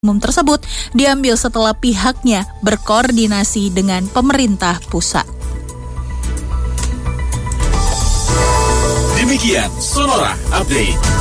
umum tersebut diambil setelah pihaknya berkoordinasi dengan pemerintah pusat. Demikian Sonora Update.